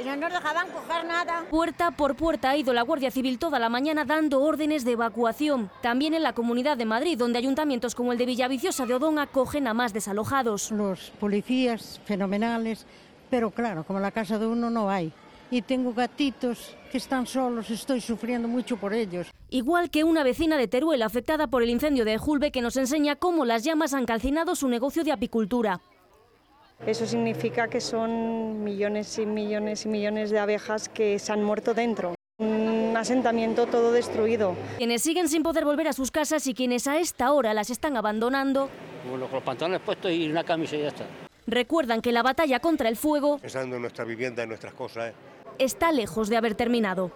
y no nos dejaban coger nada. Puerta por puerta ha ido la Guardia Civil toda la mañana dando órdenes de evacuación. También en la Comunidad de Madrid, donde ayuntamientos como el de Villaviciosa de Odón acogen a más desalojados. Los policías fenomenales, pero claro, como en la casa de uno no hay. Y tengo gatitos que están solos, estoy sufriendo mucho por ellos. Igual que una vecina de Teruel afectada por el incendio de Ejulbe, que nos enseña cómo las llamas han calcinado su negocio de apicultura. Eso significa que son millones y millones y millones de abejas que se han muerto dentro. Un asentamiento todo destruido. Quienes siguen sin poder volver a sus casas y quienes a esta hora las están abandonando, con los pantalones puestos y una camisa y ya está. Recuerdan que la batalla contra el fuego, pensando en nuestra vivienda, en nuestras cosas, está lejos de haber terminado.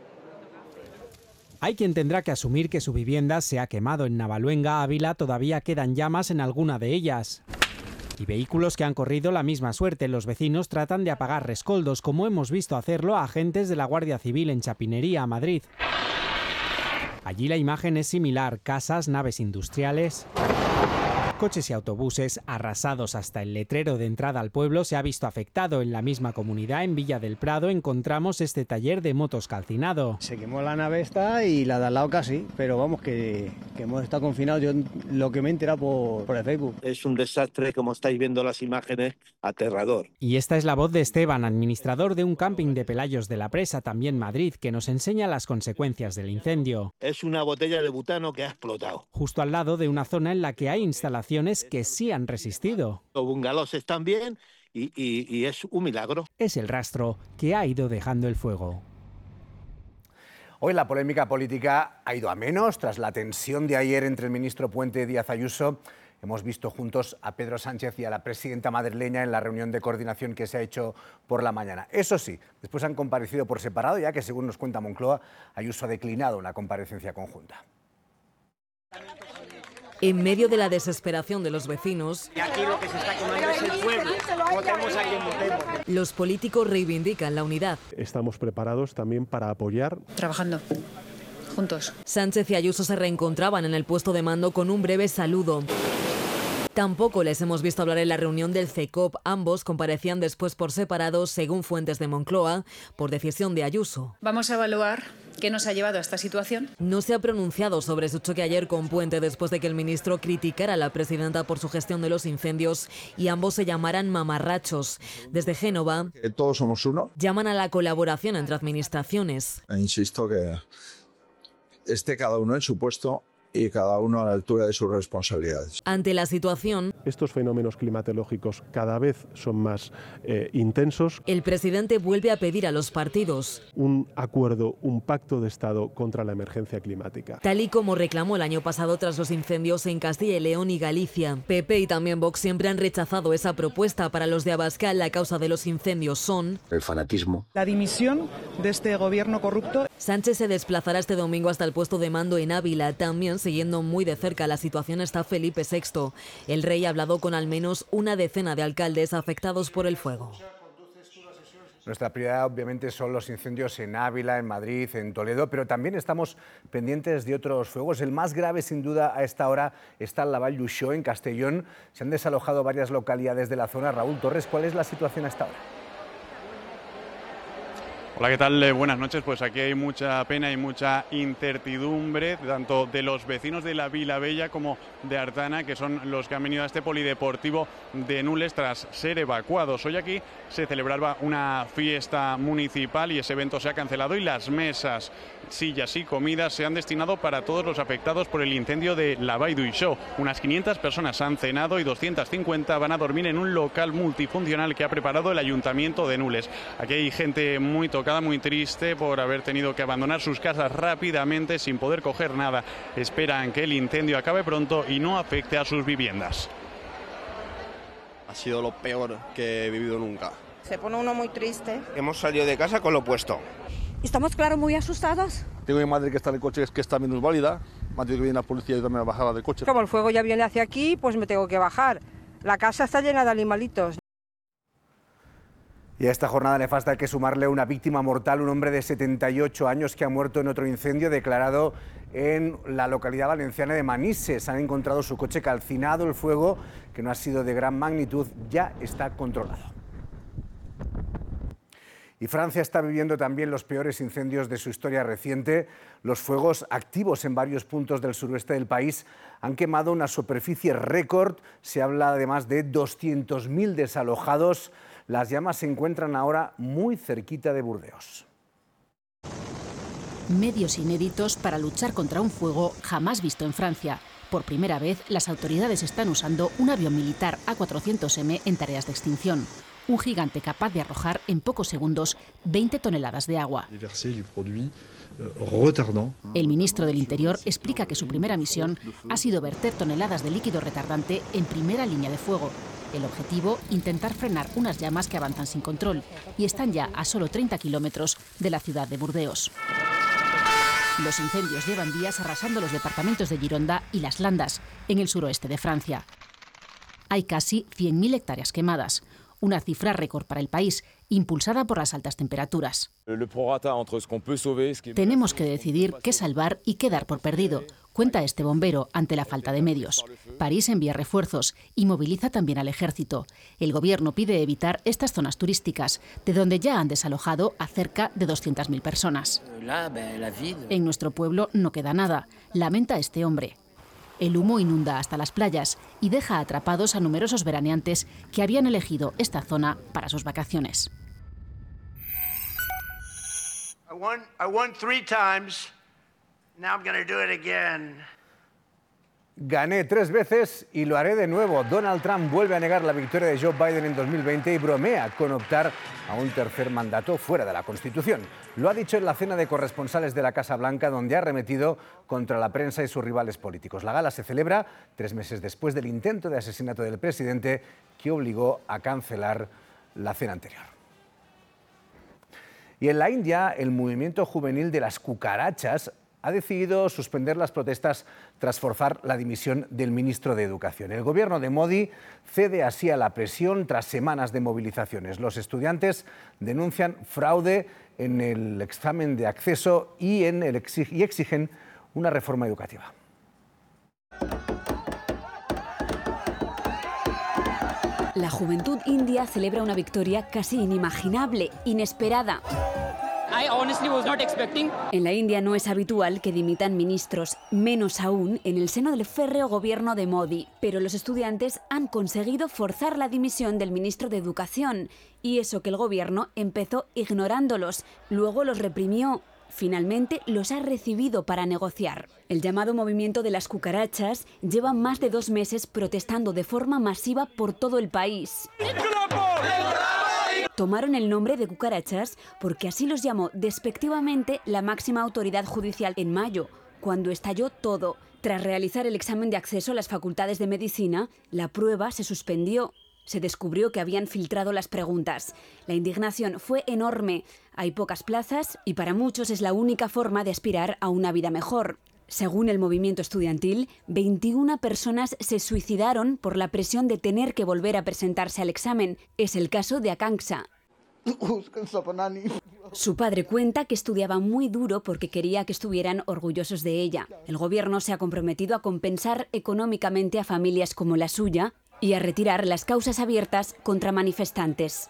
Hay quien tendrá que asumir que su vivienda se ha quemado. En Navaluenga, Ávila, todavía quedan llamas en alguna de ellas. Y vehículos que han corrido la misma suerte. Los vecinos tratan de apagar rescoldos, como hemos visto hacerlo a agentes de la Guardia Civil en Chapinería, Madrid. Allí la imagen es similar: casas, naves industriales, coches y autobuses arrasados. Hasta el letrero de entrada al pueblo se ha visto afectado. En la misma comunidad, en Villa del Prado, encontramos este taller de motos calcinado. Se quemó la nave esta y la de al lado casi, pero vamos, que hemos estado confinados. Yo lo que me he enterado por el Facebook. Es un desastre, como estáis viendo las imágenes, aterrador. Y esta es la voz de Esteban, administrador de un camping de Pelayos de la Presa, también Madrid, que nos enseña las consecuencias del incendio. Es una botella de butano que ha explotado. Justo al lado de una zona en la que hay instalaciones que sí han resistido. Los bungalows están bien y es un milagro. Es el rastro que ha ido dejando el fuego. Hoy la polémica política ha ido a menos. Tras la tensión de ayer entre el ministro Puente y Díaz Ayuso, hemos visto juntos a Pedro Sánchez y a la presidenta madrileña en la reunión de coordinación que se ha hecho por la mañana. Eso sí, después han comparecido por separado, ya que, según nos cuenta Moncloa, Ayuso ha declinado una comparecencia conjunta. En medio de la desesperación de los vecinos, y aquí lo que se está quemando es el pueblo. Votemos a quien votemos. Los políticos reivindican la unidad. Estamos preparados también para apoyar. Trabajando juntos. Sánchez y Ayuso se reencontraban en el puesto de mando con un breve saludo. Tampoco les hemos visto hablar en la reunión del CECOP. Ambos comparecían después por separado, según fuentes de Moncloa, por decisión de Ayuso. Vamos a evaluar qué nos ha llevado a esta situación. No se ha pronunciado sobre su choque ayer con Puente después de que el ministro criticara a la presidenta por su gestión de los incendios y ambos se llamaran mamarrachos. Desde Génova, todos somos uno. Llaman a la colaboración entre administraciones. Insisto que esté cada uno en su puesto y cada uno a la altura de sus responsabilidades. Ante la situación, estos fenómenos climatológicos cada vez son más intensos. El presidente vuelve a pedir a los partidos un acuerdo, un pacto de Estado contra la emergencia climática. Tal y como reclamó el año pasado tras los incendios en Castilla y León y Galicia. PP y también Vox siempre han rechazado esa propuesta. Para los de Abascal, la causa de los incendios son el fanatismo, la dimisión de este gobierno corrupto. Sánchez se desplazará este domingo hasta el puesto de mando en Ávila. También siguiendo muy de cerca la situación está Felipe VI. El rey ha hablado con al menos una decena de alcaldes afectados por el fuego. Nuestra prioridad obviamente son los incendios en Ávila, en Madrid, en Toledo, pero también estamos pendientes de otros fuegos. El más grave, sin duda, a esta hora está en la Vall d'Uixó, en Castellón. Se han desalojado varias localidades de la zona. Raúl Torres, ¿cuál es la situación a esta hora? Hola, ¿qué tal? Buenas noches. Pues aquí hay mucha pena y mucha incertidumbre, tanto de los vecinos de la Vila Bella como de Artana, que son los que han venido a este polideportivo de Nules tras ser evacuados. Hoy aquí se celebraba una fiesta municipal y ese evento se ha cancelado y las mesas, sillas y comidas se han destinado para todos los afectados por el incendio de la Vall d'Uixó. Unas 500 personas han cenado y 250 van a dormir en un local multifuncional que ha preparado el Ayuntamiento de Nules. Aquí hay gente muy tocada, muy triste por haber tenido que abandonar sus casas rápidamente sin poder coger nada. Esperan que el incendio acabe pronto y no afecte a sus viviendas. Ha sido lo peor que he vivido nunca. Se pone uno muy triste. Hemos salido de casa con lo opuesto. Estamos, claro, muy asustados. Tengo a mi madre que está en el coche, que está minusválida. Me ha tenido que venir la policía y también a bajar del coche. Como el fuego ya viene hacia aquí, pues me tengo que bajar. La casa está llena de animalitos. Y a esta jornada nefasta hay que sumarle una víctima mortal, un hombre de 78 años que ha muerto en otro incendio declarado en la localidad valenciana de Manises. Han encontrado su coche calcinado. El fuego, que no ha sido de gran magnitud, ya está controlado. Y Francia está viviendo también los peores incendios de su historia reciente. Los fuegos activos en varios puntos del suroeste del país han quemado una superficie récord. Se habla además de 200.000 desalojados. Las llamas se encuentran ahora muy cerquita de Burdeos. Medios inéditos para luchar contra un fuego jamás visto en Francia. Por primera vez, las autoridades están usando un avión militar A400M en tareas de extinción. Un gigante capaz de arrojar en pocos segundos 20 toneladas de agua. El ministro del Interior explica que su primera misión ha sido verter toneladas de líquido retardante en primera línea de fuego. El objetivo, intentar frenar unas llamas que avanzan sin control y están ya a solo 30 kilómetros de la ciudad de Burdeos. Los incendios llevan días arrasando los departamentos de Gironda y Las Landas, en el suroeste de Francia. Hay casi 100.000 hectáreas quemadas, una cifra récord para el país, impulsada por las altas temperaturas. Tenemos que decidir qué salvar y qué dar por perdido, cuenta este bombero ante la falta de medios. París envía refuerzos y moviliza también al ejército. El gobierno pide evitar estas zonas turísticas, de donde ya han desalojado a cerca de 200.000 personas. En nuestro pueblo no queda nada, lamenta este hombre. El humo inunda hasta las playas y deja atrapados a numerosos veraneantes que habían elegido esta zona para sus vacaciones. I won 3 times. Now I'm going to do it again. Gané 3 veces y lo haré de nuevo. Donald Trump vuelve a negar la victoria de Joe Biden en 2020 y bromea con optar a un tercer mandato fuera de la Constitución. Lo ha dicho en la cena de corresponsales de la Casa Blanca, donde ha arremetido contra la prensa y sus rivales políticos. La gala se celebra 3 meses después del intento de asesinato del presidente que obligó a cancelar la cena anterior. Y en la India, el movimiento juvenil de las cucarachas ha decidido suspender las protestas tras forzar la dimisión del ministro de Educación. El gobierno de Modi cede así a la presión tras semanas de movilizaciones. Los estudiantes denuncian fraude en el examen de acceso y exigen una reforma educativa. La juventud india celebra una victoria casi inimaginable, inesperada. En la India no es habitual que dimitan ministros, menos aún en el seno del férreo gobierno de Modi. Pero los estudiantes han conseguido forzar la dimisión del ministro de Educación. Y eso que el gobierno empezó ignorándolos, luego los reprimió. Finalmente los ha recibido para negociar. El llamado movimiento de las cucarachas lleva más de 2 meses protestando de forma masiva por todo el país. Tomaron el nombre de cucarachas porque así los llamó despectivamente la máxima autoridad judicial en mayo, cuando estalló todo. Tras realizar el examen de acceso a las facultades de medicina, la prueba se suspendió. Se descubrió que habían filtrado las preguntas. La indignación fue enorme. Hay pocas plazas y para muchos es la única forma de aspirar a una vida mejor. Según el movimiento estudiantil, 21 personas se suicidaron por la presión de tener que volver a presentarse al examen. Es el caso de Akanksha. Su padre cuenta que estudiaba muy duro porque quería que estuvieran orgullosos de ella. El gobierno se ha comprometido a compensar económicamente a familias como la suya y a retirar las causas abiertas contra manifestantes.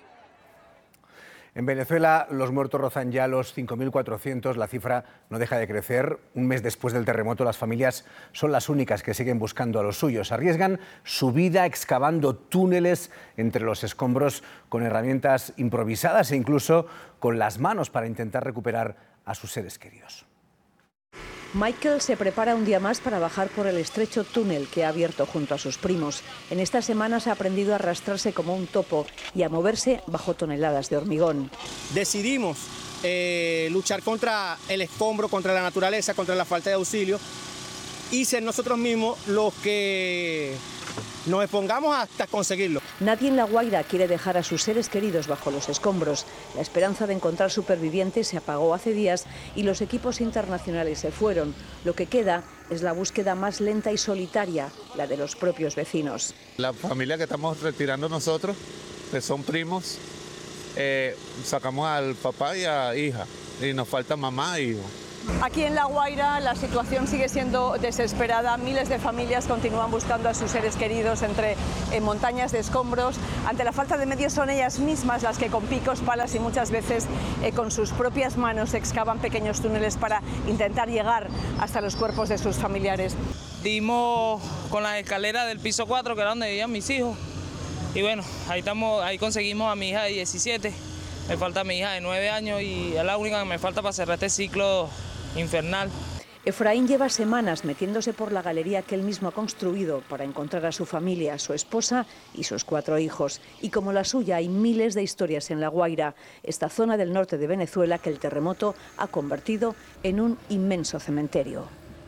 En Venezuela los muertos rozan ya los 5.400, la cifra no deja de crecer. Un mes después del terremoto las familias son las únicas que siguen buscando a los suyos. Arriesgan su vida excavando túneles entre los escombros con herramientas improvisadas e incluso con las manos para intentar recuperar a sus seres queridos. Michael se prepara un día más para bajar por el estrecho túnel que ha abierto junto a sus primos. En estas semanas ha aprendido a arrastrarse como un topo y a moverse bajo toneladas de hormigón. Decidimos luchar contra el escombro, contra la naturaleza, contra la falta de auxilio y ser nosotros mismos los que nos expongamos hasta conseguirlo. Nadie en La Guaira quiere dejar a sus seres queridos bajo los escombros. La esperanza de encontrar supervivientes se apagó hace días y los equipos internacionales se fueron. Lo que queda es la búsqueda más lenta y solitaria, la de los propios vecinos. La familia que estamos retirando nosotros, que son primos, sacamos al papá y a hija y nos falta mamá e hijo. Aquí en La Guaira la situación sigue siendo desesperada. Miles de familias continúan buscando a sus seres queridos entre montañas de escombros. Ante la falta de medios son ellas mismas las que con picos, palas y muchas veces con sus propias manos excavan pequeños túneles para intentar llegar hasta los cuerpos de sus familiares. Dimos con las escaleras del piso 4, que era donde vivían mis hijos. Y bueno, ahí conseguimos a mi hija de 17. Me falta mi hija de 9 años y es la única que me falta para cerrar este ciclo infernal. Efraín lleva semanas metiéndose por la galería que él mismo ha construido para encontrar a su familia, su esposa y sus 4 hijos. Y como la suya, hay miles de historias en La Guaira, esta zona del norte de Venezuela que el terremoto ha convertido en un inmenso cementerio.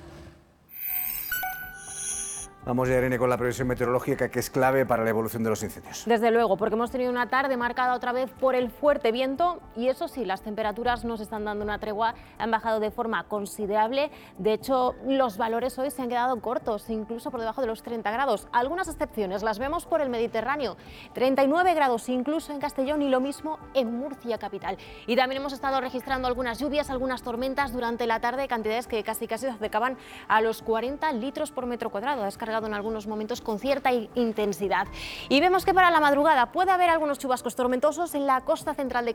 Vamos ya, Irene, con la previsión meteorológica, que es clave para la evolución de los incendios. Desde luego, porque hemos tenido una tarde marcada otra vez por el fuerte viento y eso sí, las temperaturas nos están dando una tregua, han bajado de forma considerable. De hecho, los valores hoy se han quedado cortos, incluso por debajo de los 30 grados. Algunas excepciones las vemos por el Mediterráneo, 39 grados incluso en Castellón y lo mismo en Murcia capital. Y también hemos estado registrando algunas lluvias, algunas tormentas durante la tarde, cantidades que casi se acercaban a los 40 litros por metro cuadrado. Ha descargado en algunos momentos con cierta intensidad. Y vemos que para la madrugada puede haber algunos chubascos tormentosos en la costa central de